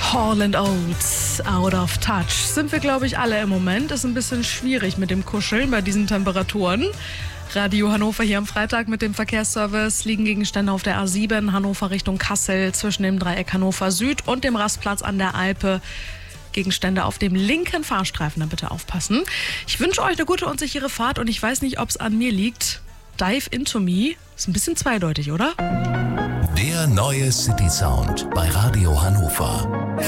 Hall & Oates, Out of Touch. Sind wir, glaube ich, alle im Moment. Ist ein bisschen schwierig mit dem Kuscheln bei diesen Temperaturen. Radio Hannover hier am Freitag mit dem Verkehrsservice. Liegen Gegenstände auf der A7 Hannover Richtung Kassel zwischen dem Dreieck Hannover Süd und dem Rastplatz an der Alpe. Gegenstände auf dem linken Fahrstreifen, dann bitte aufpassen. Ich wünsche euch eine gute und sichere Fahrt und ich weiß nicht, ob es an mir liegt. Dive Into Me ist ein bisschen zweideutig, oder? Der neue City Sound bei Radio Hannover.